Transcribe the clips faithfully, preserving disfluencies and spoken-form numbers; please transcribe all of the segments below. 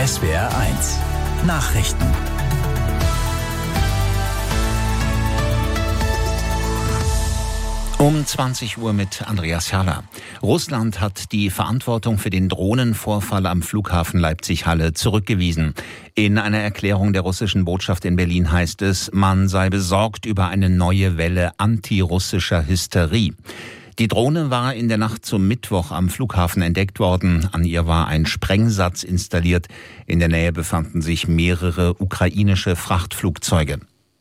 S W R eins Nachrichten. Um zwanzig Uhr mit Andreas Herrler. Russland hat die Verantwortung für den Drohnenvorfall am Flughafen Leipzig-Halle zurückgewiesen. In einer Erklärung der russischen Botschaft in Berlin heißt es, man sei besorgt über eine neue Welle antirussischer Hysterie. Die Drohne war in der Nacht zum Mittwoch am Flughafen entdeckt worden. An ihr war ein Sprengsatz installiert. In der Nähe befanden sich mehrere ukrainische Frachtflugzeuge.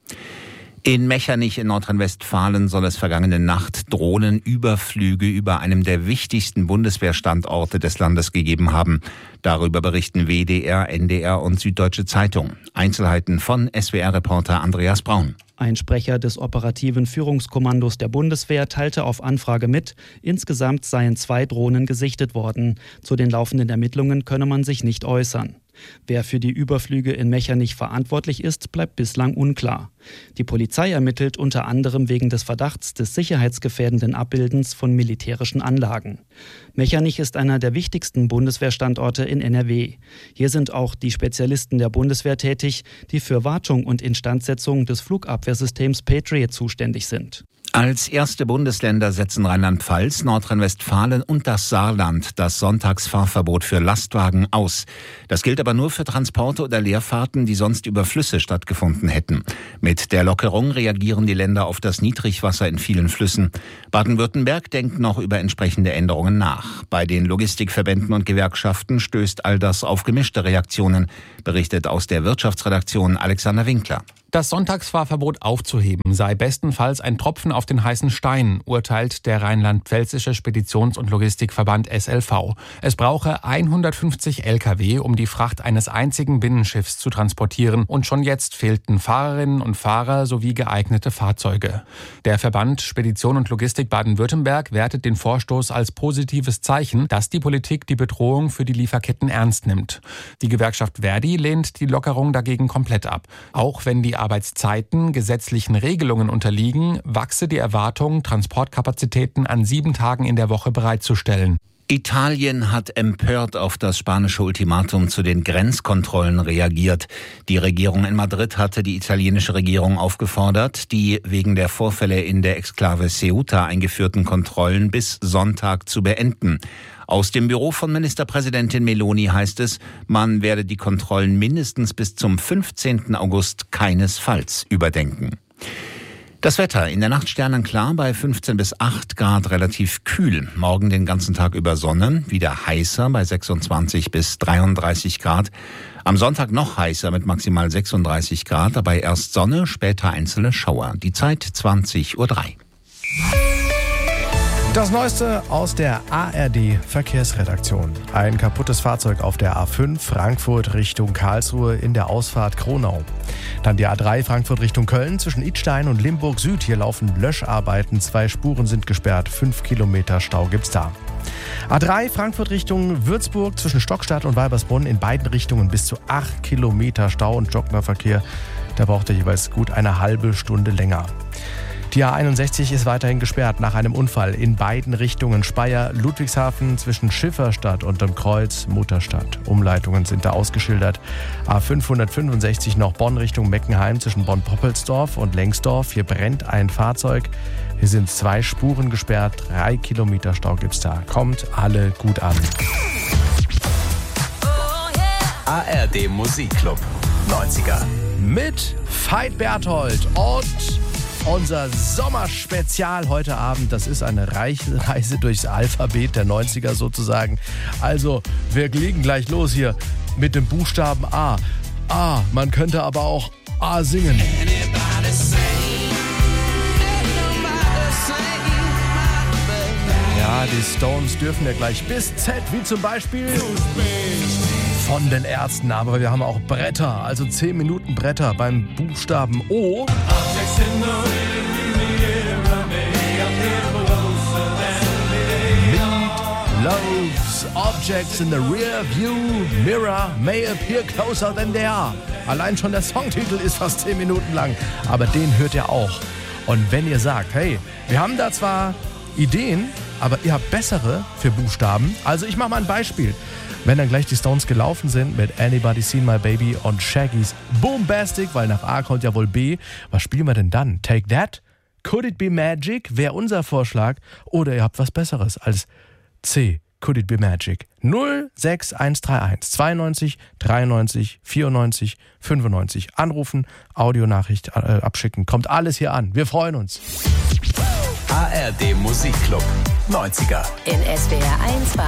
In Mechernich in Nordrhein-Westfalen soll es vergangene Nacht Drohnenüberflüge über einem der wichtigsten Bundeswehrstandorte des Landes gegeben haben. Darüber berichten W D R, N D R und Süddeutsche Zeitung. Einzelheiten von S W R-Reporter Andreas Braun. Ein Sprecher des operativen Führungskommandos der Bundeswehr teilte auf Anfrage mit, insgesamt seien zwei Drohnen gesichtet worden. Zu den laufenden Ermittlungen könne man sich nicht äußern. Wer für die Überflüge in Mechernich verantwortlich ist, bleibt bislang unklar. Die Polizei ermittelt unter anderem wegen des Verdachts des sicherheitsgefährdenden Abbildens von militärischen Anlagen. Mechernich ist einer der wichtigsten Bundeswehrstandorte in N R W. Hier sind auch die Spezialisten der Bundeswehr tätig, die für Wartung und Instandsetzung des Flugabwehrsystems Patriot zuständig sind. Als erste Bundesländer setzen Rheinland-Pfalz, Nordrhein-Westfalen und das Saarland das Sonntagsfahrverbot für Lastwagen aus. Das gilt aber nur für Transporte oder Leerfahrten, die sonst über Flüsse stattgefunden hätten. Mit der Lockerung reagieren die Länder auf das Niedrigwasser in vielen Flüssen. Baden-Württemberg denkt noch über entsprechende Änderungen nach. Bei den Logistikverbänden und Gewerkschaften stößt all das auf gemischte Reaktionen, berichtet aus der Wirtschaftsredaktion Alexander Winkler. Das Sonntagsfahrverbot aufzuheben sei bestenfalls ein Tropfen auf den heißen Stein, urteilt der rheinland-pfälzische Speditions- und Logistikverband S L V. Es brauche hundertfünfzig L K W, um die Fracht eines einzigen Binnenschiffs zu transportieren, und schon jetzt fehlten Fahrerinnen und Fahrer sowie geeignete Fahrzeuge. Der Verband Spedition und Logistik Baden-Württemberg wertet den Vorstoß als positives Zeichen, dass die Politik die Bedrohung für die Lieferketten ernst nimmt. Die Gewerkschaft Verdi lehnt die Lockerung dagegen komplett ab. Auch wenn die Arbeitszeiten gesetzlichen Regelungen unterliegen, wachse die Erwartung, Transportkapazitäten an sieben Tagen in der Woche bereitzustellen. Italien hat empört auf das spanische Ultimatum zu den Grenzkontrollen reagiert. Die Regierung in Madrid hatte die italienische Regierung aufgefordert, die wegen der Vorfälle in der Exklave Ceuta eingeführten Kontrollen bis Sonntag zu beenden. Aus dem Büro von Ministerpräsidentin Meloni heißt es, man werde die Kontrollen mindestens bis zum fünfzehnten August keinesfalls überdenken. Das Wetter, in der Nacht sternenklar bei fünfzehn bis acht Grad, relativ kühl. Morgen den ganzen Tag über Sonne, wieder heißer bei sechsundzwanzig bis dreiunddreißig Grad. Am Sonntag noch heißer mit maximal sechsunddreißig Grad, dabei erst Sonne, später einzelne Schauer. Die Zeit zwanzig Uhr drei. Das Neueste aus der A R D-Verkehrsredaktion. Ein kaputtes Fahrzeug auf der A fünf Frankfurt Richtung Karlsruhe in der Ausfahrt Kronau. Dann die A drei Frankfurt Richtung Köln zwischen Idstein und Limburg Süd. Hier laufen Löscharbeiten. Zwei Spuren sind gesperrt. Fünf Kilometer Stau gibt's da. A drei Frankfurt Richtung Würzburg zwischen Stockstadt und Weibersbrunn in beiden Richtungen bis zu acht Kilometer Stau und Jognerverkehr. Da braucht er jeweils gut eine halbe Stunde länger. Die A einundsechzig ist weiterhin gesperrt nach einem Unfall in beiden Richtungen. Speyer, Ludwigshafen zwischen Schifferstadt und dem Kreuz Mutterstadt. Umleitungen sind da ausgeschildert. A fünfhundertfünfundsechzig noch Bonn Richtung Meckenheim zwischen Bonn-Poppelsdorf und Lengsdorf. Hier brennt ein Fahrzeug. Hier sind zwei Spuren gesperrt. Drei Kilometer Stau gibt's da. Kommt alle gut an. A R D Musikclub neunziger. Mit Veit Berthold und unser Sommerspezial heute Abend. Das ist eine Reise durchs Alphabet der neunziger sozusagen. Also, wir legen gleich los hier mit dem Buchstaben A. A, man könnte aber auch A singen. Ja, die Stones dürfen ja gleich bis Z, wie zum Beispiel von den Ärzten. Aber wir haben auch Bretter, also zehn Minuten Bretter beim Buchstaben O. Loaves, objects in the rear view mirror may appear closer than they are. Allein schon der Songtitel ist fast zehn Minuten lang, aber den hört ihr auch. Und wenn ihr sagt, hey, wir haben da zwar Ideen, aber ihr habt bessere für Buchstaben. Also ich mache mal ein Beispiel. Wenn dann gleich die Stones gelaufen sind mit Anybody Seen My Baby und Shaggy's Boombastic, weil nach A kommt ja wohl B, was spielen wir denn dann? Take That? Could It Be Magic? Wäre unser Vorschlag. Oder ihr habt was Besseres als C. Could It Be Magic? null sechs eins drei eins zweiundneunzig dreiundneunzig vierundneunzig fünfundneunzig. Anrufen, Audionachricht äh, abschicken. Kommt alles hier an. Wir freuen uns. A R D Musikclub neunziger. In S W R eins